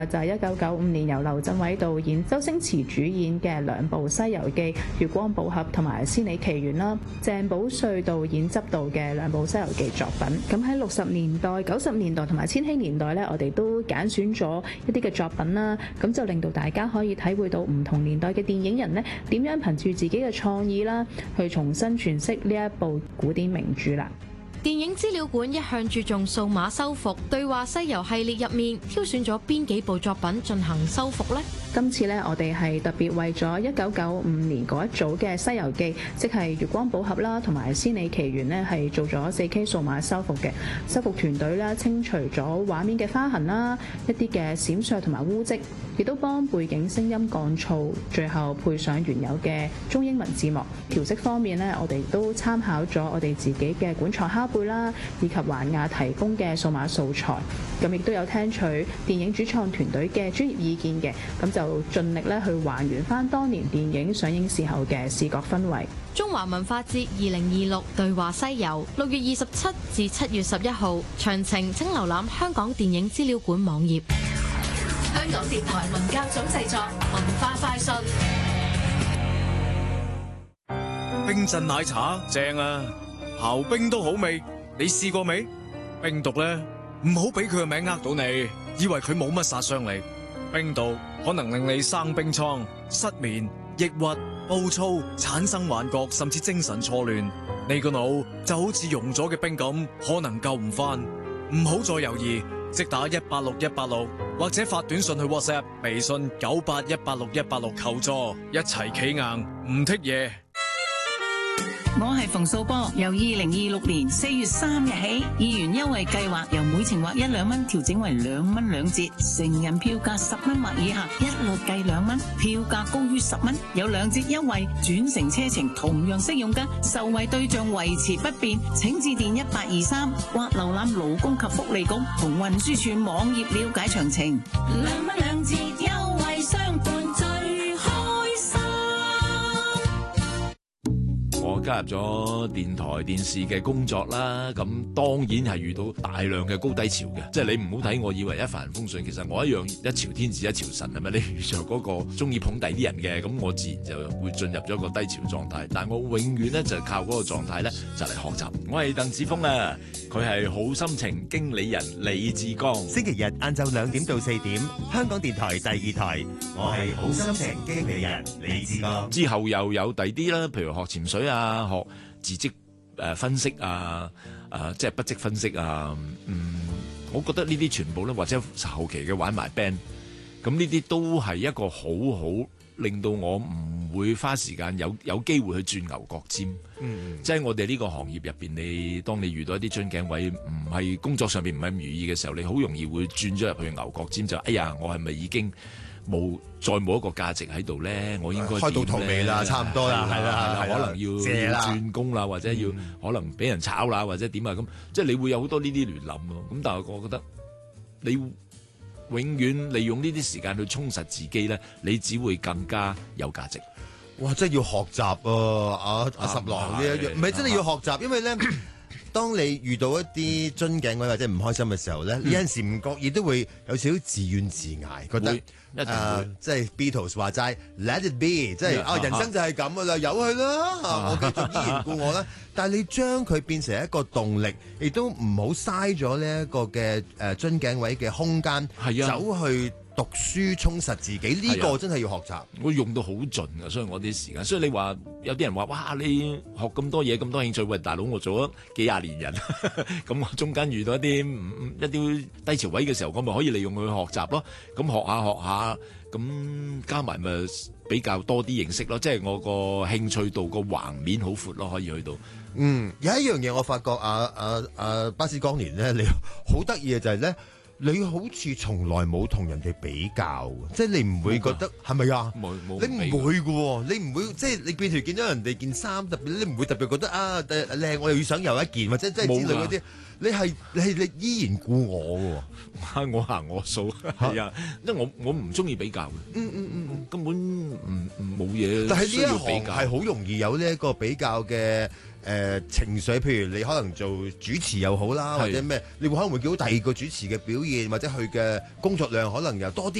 就係1995年由劉鎮偉導演、周星馳主演嘅兩部《西遊記》《月光寶盒》同埋《仙履奇緣》啦，鄭保瑞導演執導嘅兩部《西遊記》作品。咁喺60年代、90年代同埋千禧年代呢，我哋都揀選咗一啲嘅作品啦，咁就令到大家可以體會到唔同年代嘅電影人呢點樣憑住自己嘅創意啦，去重新詮釋呢一部古典名著啦。 電影資料館一向注重數碼修復，對話西遊系列入面挑選咗邊幾部作品進行修復呢？ 今次咧，我哋係特別為咗1995年嗰一組嘅《西遊記》，即係《月光寶盒》啦，同埋《仙履奇緣》咧，係做咗4K 數碼修復嘅。修復團隊咧，清除咗畫面嘅花痕啦，一啲嘅閃爍同埋污跡，亦都幫背景聲音降噪，最後配上原有嘅中英文字幕。調色方面咧，我哋都參考咗我哋自己嘅館藏拷貝啦，以及環亞提供嘅數碼素材。咁亦都有聽取電影主創團隊嘅專業意見嘅，咁就盡力咧去還原翻當年電影上映時候嘅視覺氛圍。 中華文化節2026對話西遊，6月27至7月11號，詳情請瀏覽香港電影資料館網頁。 香港電台文教組製作，文化快訊。 冰鎮奶茶正啊，刨冰都好味，你試過未？冰毒咧，唔好俾佢個名呃到你，以為佢冇乜殺傷力。冰毒可能令你生冰瘡、失眠、抑鬱、暴躁、產生幻覺，甚至精神錯亂。你個腦就好似溶咗嘅冰咁，可能救唔翻。唔好再猶豫，即打186186，或者發短信去 WhatsApp、微信9818686求助，一齊企硬，唔剔嘢。 我係馮素波，由2026年4月3日起，議員優惠計劃由每程劃1、2蚊調整為2蚊2折，成人票價10蚊或以下一律計2蚊，票價高於10蚊有2折優惠，轉乘車程同樣適用㗎，受惠對象維持不變，請致電1823或瀏覽勞工及福利局同運輸署網頁了解詳情。2蚊2折優惠相伴最開心。 我加入咗電台電視嘅工作啦，咁當然係遇到大量嘅高低潮嘅，即係你唔好睇我以為一帆風順，其實我一樣一朝天子一朝臣，係咪？你遇着嗰個中意捧第啲人嘅，咁我自然就會進入咗一個低潮狀態。但係我永遠咧就靠嗰個狀態咧就嚟學習。我係鄧子峰啊，佢係好心情經理人李志剛。 星期日晏晝2點到4點，香港電台第2台，我係好心情經理人李志剛。 之後又有第啲啦，譬如學潛水啊，學字跡分析啊，即係筆跡分析啊，我覺得呢啲全部咧，或者後期嘅玩埋 band， 咁呢啲都係一個好好令到我唔會花時間有機會去轉牛角尖。即係我哋呢個行業入邊，當你遇到一啲樽頸位，唔係工作上邊唔係咁如意嘅時候，你好容易會轉咗入去牛角尖，就哎呀，我係咪已經再冇一個價值喺度咧？我應該開到頭尾啦，差唔多啦，係啦， 可能要轉工啦，或者要可能俾人炒啦，或者點啊咁，即係你會有好多呢啲亂諗咯。咁但係我覺得你永遠利用呢啲時間去充實自己咧，你只會更加有價值。 哇！真係要學習啊！阿十郎呢一樣，唔係真係要學習，因為咧，當你遇到一啲樽頸位或者唔開心嘅時候咧，有陣時唔覺意都會有少少自怨自艾，覺得即係 Beatles 話齋 Let it be， 即係人生就係咁噶啦，由佢啦，我繼續依然故我啦。但係你將佢變成一個動力，亦都唔好嘥咗呢一個嘅樽頸位嘅空間，走去讀書充實自己，呢個真係要學習。 我用到好盡㗎，所以我啲時間。所以你話有啲人話哇，你學咁多嘢咁多興趣，喂大佬，我做咗幾廿年人，咁我中間遇到一啲低潮位嘅時候，我咪可以利用佢去學習咯。咁學下，咁加埋咪比較多啲認識咯。即係我個興趣度個橫面好闊咯，可以去到。 有一樣嘢我發覺巴斯光年咧，你好得意嘅就係咧。你好似從來冇同人哋比較，即係你唔會覺得係咪啊？你唔會嘅喎，你唔會即係你變條見到人哋件衫特別，你唔會特別覺得啊靚，我又要想有一件或者即係之類嗰啲。你依然顧我嘅喎， 我行我素係啊，因為我唔中意比較嘅，根本冇嘢。 但係呢一行係好容易有呢一個比較嘅情緒，譬如你可能做主持又好啦，或者咩，你會可能會見到第二個主持嘅表現，或者佢嘅工作量可能又多啲。